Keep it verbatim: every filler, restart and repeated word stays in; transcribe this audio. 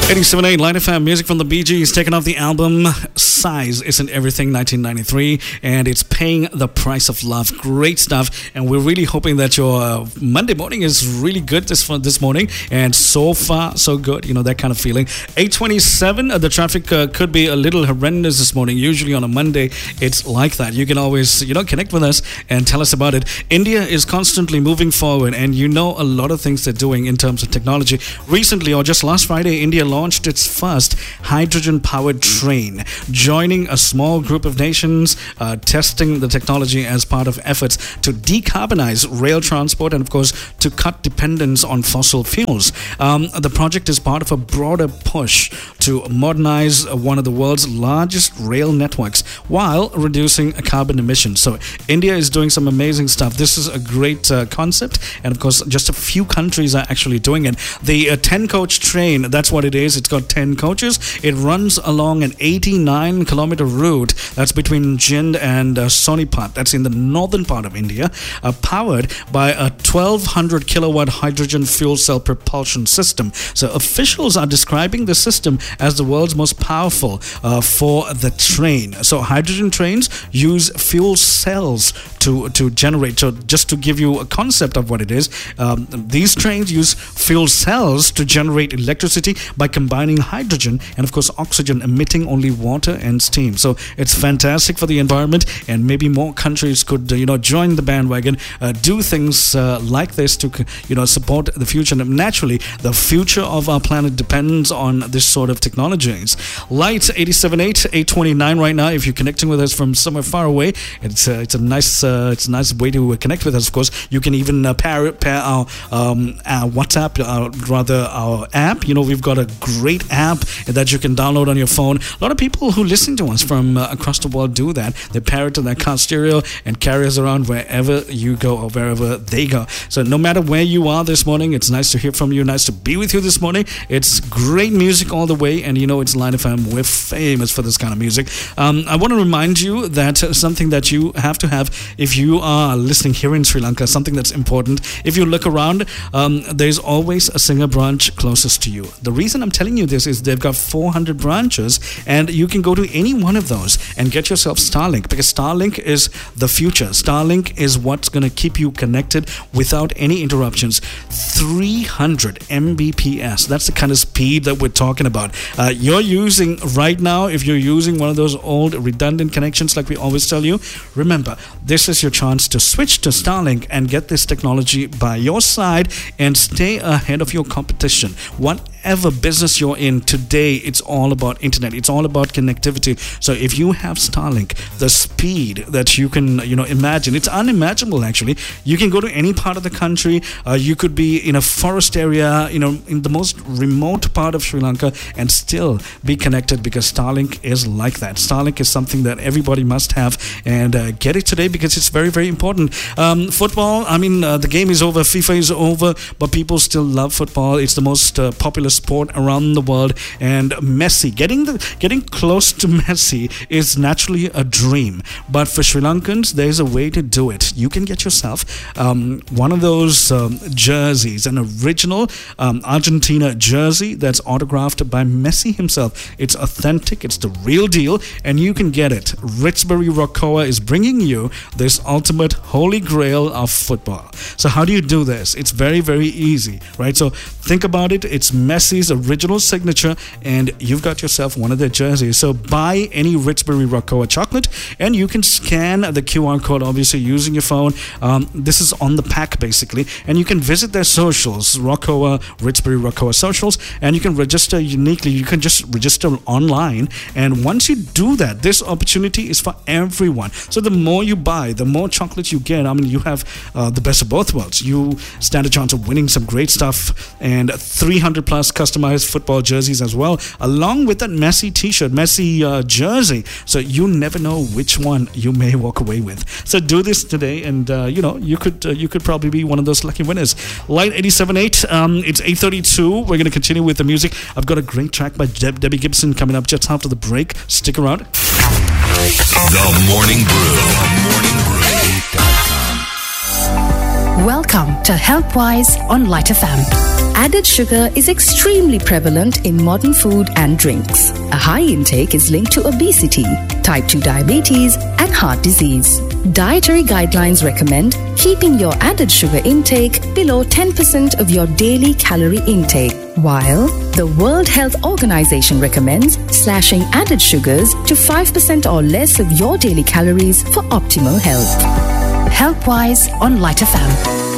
eighty-seven point eight Light F M, music from the Bee Gees, taken off the album Size Isn't Everything, nineteen ninety-three, and it's Paying the Price of Love. Great stuff, and we're really hoping that your uh, Monday morning is really good this this morning, and so far so good, you know, that kind of feeling. eight twenty-seven, uh, the traffic uh, could be a little horrendous this morning. Usually on a Monday it's like that. You can always, you know, connect with us and tell us about it. India is constantly moving forward, and you know a lot of things they're doing in terms of technology. Recently, or just last Friday, India launched its first hydrogen-powered train, joining a small group of nations uh, testing the technology as part of efforts to decarbonize rail transport and, of course, to cut dependence on fossil fuels. Um, the project is part of a broader push to modernize one of the world's largest rail networks while reducing carbon emissions. So India is doing some amazing stuff. This is a great uh, concept, and of course just a few countries are actually doing it. The uh, ten coach train, that's what it is. It's got ten coaches. It runs along an eighty-nine kilometer route that's between Jind and uh, Sonipat. That's in the northern part of India, uh, powered by a twelve hundred kilowatt hydrogen fuel cell propulsion system. So officials are describing the system as the world's most powerful uh, for the train. So hydrogen trains use fuel cells to to generate. So just to give you a concept of what it is, um, these trains use fuel cells to generate electricity by combining hydrogen and of course oxygen, emitting only water and steam. So it's fantastic for the environment, and maybe more countries could uh, you know join the bandwagon, uh, do things uh, like this to you know support the future. And naturally, the future of our planet depends on this sort of technologies. Light eighty-seven point eight, eight twenty-nine right now. If you're connecting with us from somewhere far away, it's uh, it's a nice uh, it's a nice way to connect with us. Of course, you can even uh, pair pair our um, our WhatsApp, uh, rather our app. You know, we've got a great app that you can download on your phone. A lot of people who listen to us from uh, across the world do that. They pair it to their car stereo and carry us around wherever you go or wherever they go. So no matter where you are this morning, it's nice to hear from you. Nice to be with you this morning. It's great music all the way, and you know it's Light F M. We're famous for this kind of music. Um, I want to remind you that uh, something that you have to have if you are listening here in Sri Lanka, something that's important. If you look around, um, there's always a Singer branch closest to you. The reason I'm telling you this is they've got four hundred branches, and you can go to any one of those and get yourself Starlink, because Starlink is the future. Starlink is what's going to keep you connected without any interruptions. three hundred megabits per second. That's the kind of speed that we're talking about. Uh, you're using right now, if you're using one of those old redundant connections like we always tell you, remember, this is your chance to switch to Starlink and get this technology by your side and stay ahead of your competition. Whatever business you're in today, it's all about internet. It's all about connectivity. So if you have Starlink, the speed that you can, you know, imagine, it's unimaginable actually. You can go to any part of the country. Uh, you could be in a forest area, you know, in the most remote part of Sri Lanka and still be connected, because Starlink is like that. Starlink is something that everybody must have, and uh, get it today because it's very, very important. Um, football, I mean, uh, the game is over, FIFA is over, but people still love football. It's the most uh, popular sport around the world, and Messi, getting the getting close to Messi is naturally a dream. But for Sri Lankans, there's a way to do it. You can get yourself um, one of those um, jerseys, an original um, Argentina jersey that's autographed by Messi himself. It's authentic, it's the real deal, and you can get it. Ritsbury Rokoa is bringing you this ultimate holy grail of football. So how do you do this? It's very, very easy, right? So think about it. It's Messi's original signature, and you've got yourself one of their jerseys. So buy any Ritsbury Rokoa chocolate, and you can scan the Q R code, obviously, using your phone. Um, this is on the pack, basically, and you can visit their socials, Rokoa, Ritsbury Rokoa socials, and you can register uniquely. You can just register online, and once you do that, this opportunity is for everyone. So the more you buy, the more chocolate you get. I mean, you have uh, the best of both worlds. You stand a chance of winning some great stuff, and three hundred plus customized football jerseys as well, along with that Messi t-shirt, Messi uh, jersey. So you never know which one you may walk away with. So do this today, and uh, you know you could uh, you could probably be one of those lucky winners. Light eighty-seven point eight. Um, it's eight thirty-two. We're going to continue with the music. I've got a great track by Deb- Debbie Gibson coming up just after the break. Stick around. The Morning Brew. The Morning Brew. Welcome to Healthwise on Light F M. added sugar is extremely prevalent in modern food and drinks. A high intake is linked to obesity, type two diabetes, and heart disease. Dietary guidelines recommend keeping your added sugar intake below ten percent of your daily calorie intake, while the World Health Organization recommends slashing added sugars to five percent or less of your daily calories for optimal health. Health-wise on Light F M.